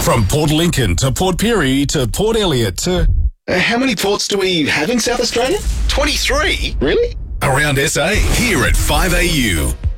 From Port Lincoln to Port Pirie to Port Elliot to... How many ports do we have in South Australia? 23? Really? Around SA. Here at 5AU.